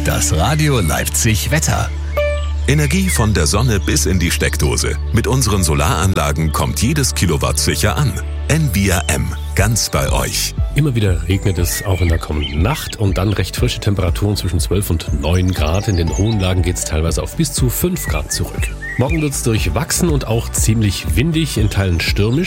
Das Radio Leipzig Wetter. Energie von der Sonne bis in die Steckdose. Mit unseren Solaranlagen kommt jedes Kilowatt sicher an. NVRM, ganz bei euch. Immer wieder regnet es auch in der kommenden Nacht und dann recht frische Temperaturen zwischen 12 und 9 Grad. In den hohen Lagen geht es teilweise auf bis zu 5 Grad zurück. Morgen wird es durchwachsen und auch ziemlich windig, in Teilen stürmisch.